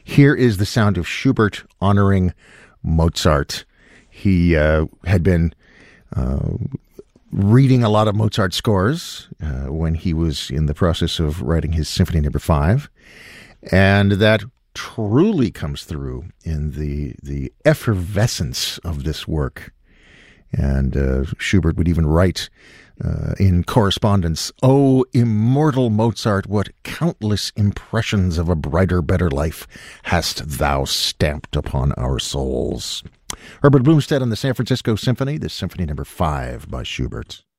Here is the sound of Schubert honoring Mozart. He had been reading a lot of Mozart scores when he was in the process of writing his Symphony No. 5, and that truly comes through in the effervescence of this work. And Schubert would even write in correspondence, "Oh, immortal Mozart, what countless impressions of a brighter, better life hast thou stamped upon our souls." Herbert Blumstead and the San Francisco Symphony, the Symphony No. 5 by Schubert.